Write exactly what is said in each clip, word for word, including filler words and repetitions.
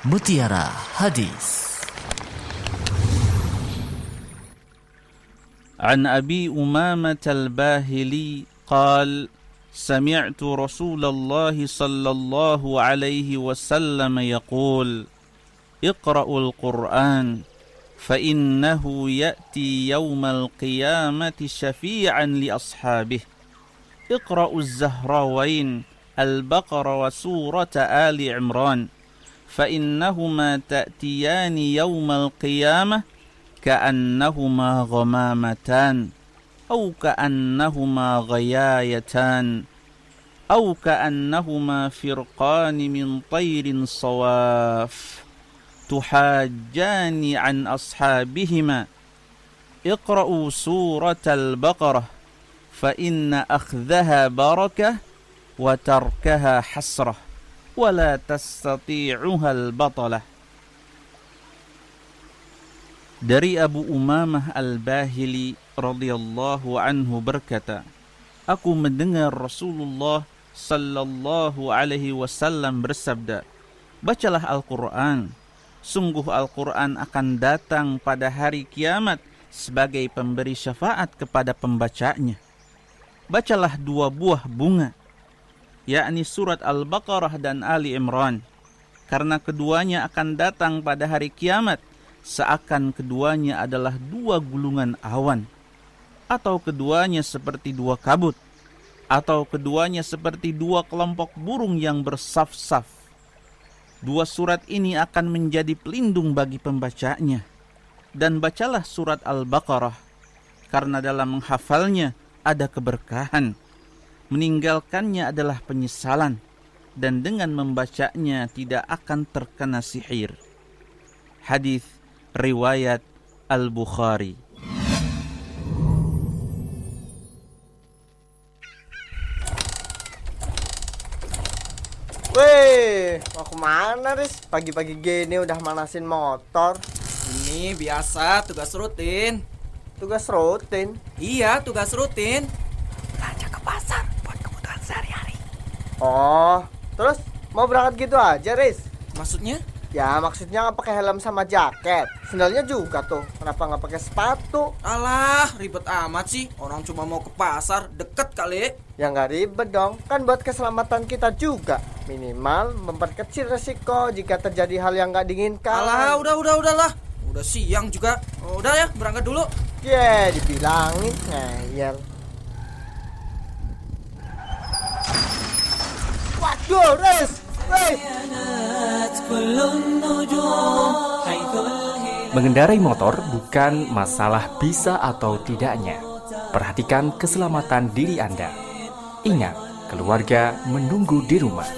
Mutiara Hadis. عن أبي أمامة الباهلي قال سمعت رسول الله صلى الله عليه وسلم يقول اقرأوا القرآن فإنه يأتي يوم القيامة شفيعا لأصحابه اقرأوا الزهراوين البقرة وسورة آل عمران فإنهما تأتيان يوم القيامة كأنهما غمامتان أو كأنهما غيايتان أو كأنهما فرقان من طير صواف تحاجان عن أصحابهما اقرأوا سورة البقرة فإن أخذها بركة وتركها حسرة ولا تستطيعها البطلة. Dari Abu Umamah Al-Bahili radhiyallahu anhu berkata, aku mendengar Rasulullah sallallahu alaihi wasallam bersabda, bacalah Al-Quran, sungguh Al-Quran akan datang pada hari kiamat sebagai pemberi syafaat kepada pembacanya. Bacalah dua buah bunga, yakni surat Al-Baqarah dan Ali Imran, karena keduanya akan datang pada hari kiamat seakan keduanya adalah dua gulungan awan, atau keduanya seperti dua kabut, atau keduanya seperti dua kelompok burung yang bersaf-saf. Dua surat ini akan menjadi pelindung bagi pembacanya. Dan bacalah surat Al-Baqarah, karena dalam menghafalnya ada keberkahan, meninggalkannya adalah penyesalan, dan dengan membacanya tidak akan terkena sihir. Hadis riwayat Al-Bukhari. Weh, mau kemana, Riz? Pagi-pagi gini udah manasin motor. Ini biasa tugas rutin. Tugas rutin? Iya, tugas rutin. Belanja ke pasar buat kebutuhan sehari-hari. Oh, terus mau berangkat gitu aja, Riz? Maksudnya? Ya, maksudnya nggak pakai helm sama jaket. Sendalnya juga tuh. Kenapa nggak pakai sepatu? Alah, ribet amat sih. Orang cuma mau ke pasar, deket kali. Ya nggak ribet dong. Kan buat keselamatan kita juga. Minimal memperkecil resiko jika terjadi hal yang nggak diinginkan. Alah, udah, udah, udahlah. Udah siang juga. Oh, udah ya, berangkat dulu. Ye, yeah, dibilangin ngeyel. Waduh, Riz! Mengendarai motor bukan masalah bisa atau tidaknya. Perhatikan keselamatan diri Anda. Ingat, keluarga menunggu di rumah.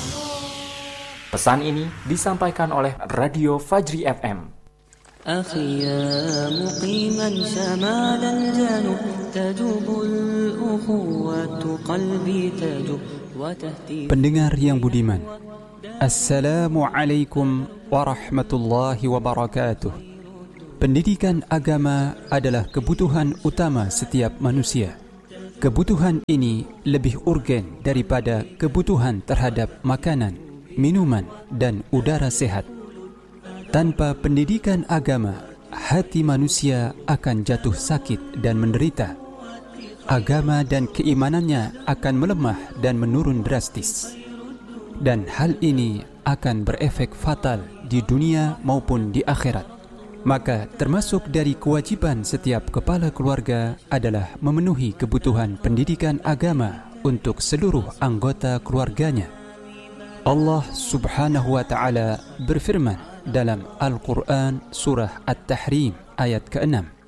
Pesan ini disampaikan oleh Radio Fajri F M. أخي يا مقيما شمال الجنوب تجوب الأخوة قلبي تجوب وتهتف. Pendengar yang budiman, Assalamualaikum warahmatullahi wabarakatuh. Pendidikan agama adalah kebutuhan utama setiap manusia. Kebutuhan ini lebih urgen daripada kebutuhan terhadap makanan, minuman, dan udara sehat. Tanpa pendidikan agama, hati manusia akan jatuh sakit dan menderita. Agama dan keimanannya akan melemah dan menurun drastis. Dan hal ini akan berefek fatal di dunia maupun di akhirat. Maka termasuk dari kewajiban setiap kepala keluarga adalah memenuhi kebutuhan pendidikan agama untuk seluruh anggota keluarganya. Allah Subhanahu wa ta'ala berfirman dalam Al-Quran surah At-Tahrim ayat keenam,